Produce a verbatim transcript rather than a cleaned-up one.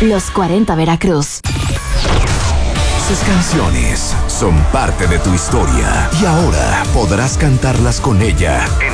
Los cuarenta Veracruz. Sus canciones son parte de tu historia y ahora podrás cantarlas con ella en